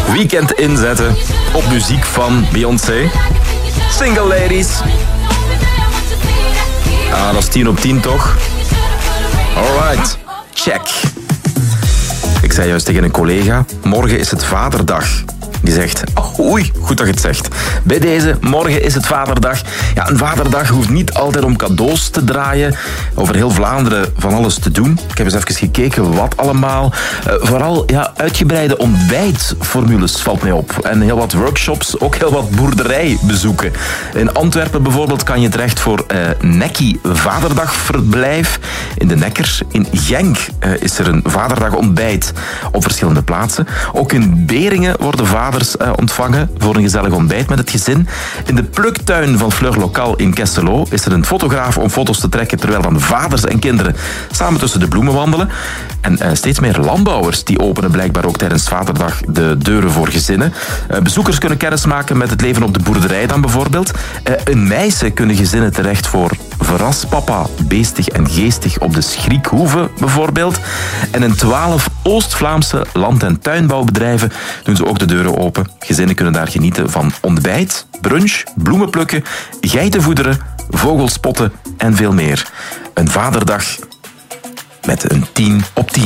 weekend inzetten op muziek van Beyoncé. Single ladies. Ah, dat is 10 op 10 toch? Alright, check. Ik zei juist tegen een collega, morgen is het Vaderdag. Die zegt, oei, goed dat je het zegt. Bij deze, morgen is het Vaderdag. Ja, een Vaderdag hoeft niet altijd om cadeaus te draaien. Over heel Vlaanderen van alles te doen. Ik heb eens even gekeken wat allemaal. Vooral uitgebreide ontbijtformules valt mij op. En heel wat workshops, ook heel wat boerderijbezoeken. In Antwerpen bijvoorbeeld kan je terecht voor Nekkie Vaderdagverblijf in de Nekker. In Genk is er een Vaderdagontbijt op verschillende plaatsen. Ook in Beringen worden vaders ontvangen voor een gezellig ontbijt met het gezin. In de pluktuin van Fleur Local in Kesselo is er een fotograaf om foto's te trekken terwijl dan vaders en kinderen samen tussen de bloemen wandelen. En steeds meer landbouwers die openen blijkbaar ook tijdens Vaderdag de deuren voor gezinnen. Bezoekers kunnen kennis maken met het leven op de boerderij dan bijvoorbeeld. In Meissen kunnen gezinnen terecht voor Verraspapa, beestig en geestig op de Schriekhoeve bijvoorbeeld. En in 12 Oost-Vlaamse land- en tuinbouwbedrijven doen ze ook de deuren open. Gezinnen kunnen daar genieten van ontbijt, brunch, bloemen plukken, geiten voederen, vogels spotten en veel meer. Een Vaderdag met een 10 op 10.